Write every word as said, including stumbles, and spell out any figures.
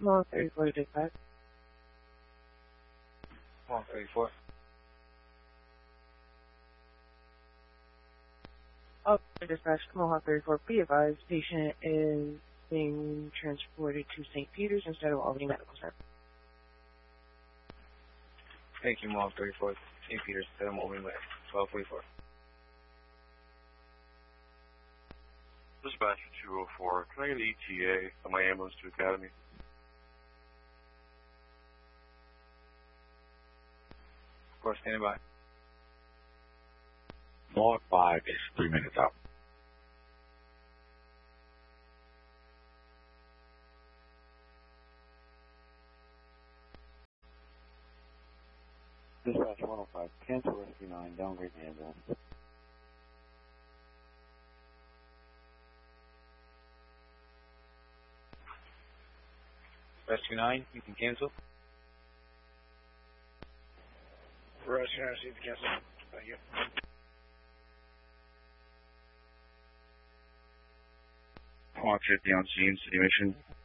Long thirty-four to dispatch. Long thirty-four. Oh, dispatch, Mohawk thirty-four. Be advised, patient is being transported to Saint Peter's instead of Albany Medical Center. Thank you, Mohawk thirty-four. Saint Peter's instead of Albany Medical. twelve forty-four. Dispatch two oh four. Can I get an E T A on my ambulance to Academy? Of course, standing by. Mohawk five is three minutes out. Dispatch one oh five, cancel rescue nine, downgrade the ambulance. Rescue nine, you can cancel. Rescue nine, you can cancel. Thank you. Mohawk fifty on scene, city mission.